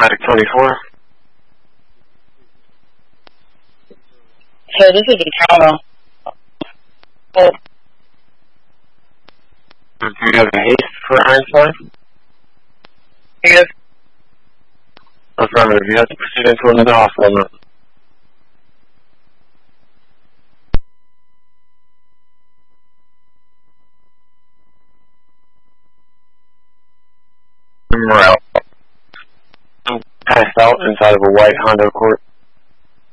Medic 24. So this is Encounter. Oh. Do you have a haste for Einstein? Yes. Affirmative. You have to proceed into another hospital now. Morale. Passed out inside of a white Honda Accord.